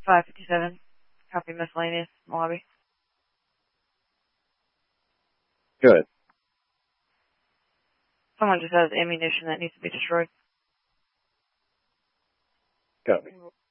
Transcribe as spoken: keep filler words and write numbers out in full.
five fifty-seven. Copy miscellaneous lobby. Good. Someone just has ammunition that needs to be destroyed. Copy.